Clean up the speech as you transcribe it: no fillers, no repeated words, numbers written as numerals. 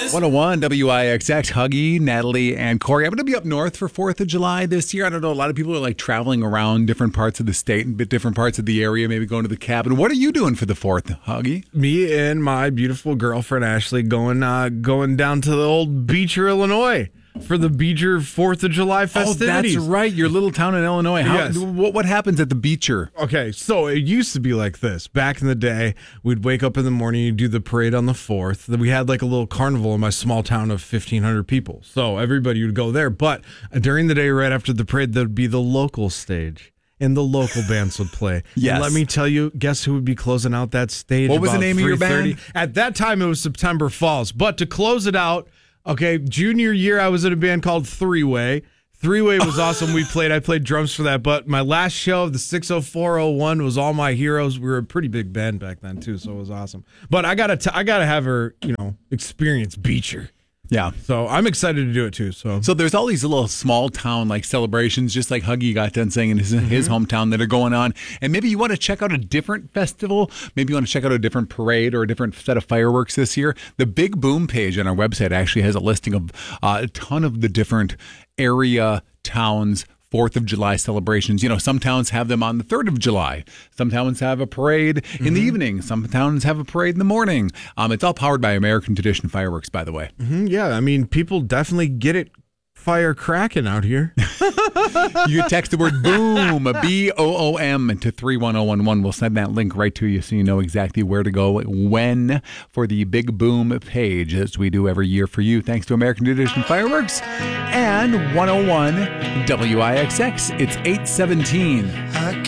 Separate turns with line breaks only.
101 WIXX, Huggy, Natalie, and Corey. I'm going to be up north for 4th of July this year. I don't know, a lot of people are like traveling around different parts of the state and different parts of the area, maybe going to the cabin. What are you doing for the 4th, Huggy?
Me and my beautiful girlfriend, Ashley, going down to the old Beecher, Illinois for the Beecher 4th of July festivities.
Oh, that's right. Your little town in Illinois.
Yes.
What happens at the Beecher?
Okay, so it used to be like this. Back in the day, we'd wake up in the morning, you'd do the parade on the 4th. Then we had like a little carnival in my small town of 1,500 people. So everybody would go there. But during the day, right after the parade, there'd be the local stage. And the local bands would play.
Yes.
And let me tell you, guess who would be closing out that stage?
What was the name of your band?
At that time, it was September Falls. But to close it out, okay, junior year, I was in a band called Three Way. Three Way was awesome. I played drums for that. But my last show of the 60401 was All My Heroes. We were a pretty big band back then, too, so it was awesome. But I gotta have her, experience Beecher.
Yeah.
So I'm excited to do it too. So
there's all these little small town like celebrations, just like Huggy got done saying in his hometown, that are going on. And maybe you want to check out a different festival. Maybe you want to check out a different parade or a different set of fireworks this year. The Big Boom page on our website actually has a listing of a ton of the different area towns' 4th of July celebrations. Some towns have them on the 3rd of July. Some towns have a parade in the evening. Some towns have a parade in the morning. It's all powered by American Tradition Fireworks, by the way.
Yeah, I mean, people definitely get it fire cracking out here.
You text the word BOOM, BOOM, to 31011. We'll send that link right to you so you know exactly where to go when for the Big Boom page, as we do every year for you. Thanks to American Tradition Fireworks and 101 WIXX. It's 8:17.